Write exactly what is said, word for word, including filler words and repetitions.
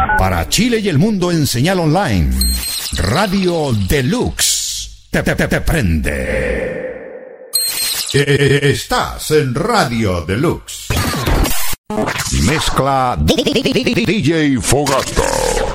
Para Chile y el mundo en señal online. Radio Deluxe. Te, te, te, te prende. Estás en Radio Deluxe. Mezcla D J Fogata.